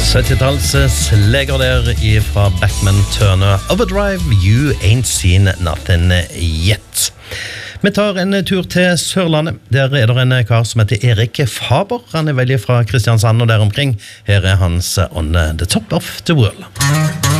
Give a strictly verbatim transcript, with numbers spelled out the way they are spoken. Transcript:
syttitalls sleger der fra Backman Turner. Overdrive, you ain't seen nothing yet. Vi tar en tur til Sørlandet. Der er det en kar som heter Erik Faber. Han er veldig fra Kristiansand og der omkring. Her er hans On the Top of the World.